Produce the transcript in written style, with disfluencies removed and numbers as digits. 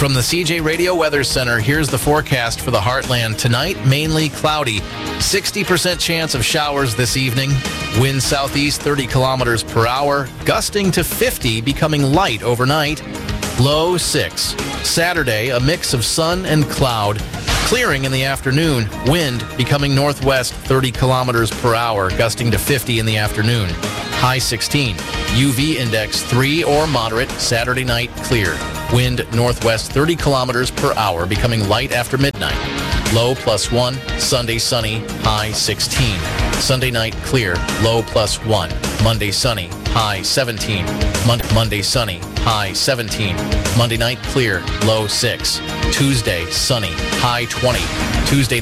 From the CJ Radio Weather Center, here's the forecast for the Heartland. Tonight, mainly cloudy. 60% chance of showers this evening. Wind southeast 30 kilometers per hour. Gusting to 50, becoming light overnight. Low 6. Saturday, a mix of sun and cloud. Clearing in the afternoon. Wind becoming northwest 30 kilometers per hour. Gusting to 50 in the afternoon. High 16. UV index 3 or moderate. Saturday night, clear. Wind northwest 30 kilometers per hour, becoming light after midnight. Low +1. Sunday sunny, high 16. Sunday night clear, low +1. Monday sunny, high 17. Monday sunny, high 17. Monday night clear, low 6. Tuesday sunny, high 20. Tuesday